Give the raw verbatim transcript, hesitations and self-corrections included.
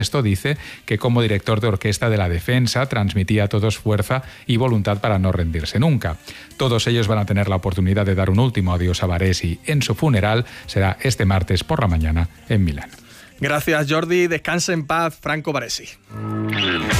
Esto dice que como director de orquesta de la defensa transmitía a todos fuerza y voluntad para no rendirse nunca. Todos ellos van a tener la oportunidad de dar un último adiós a Baresi en su funeral. Será este martes por la mañana en Milán. Gracias, Jordi. Descansa en paz, Franco Baresi.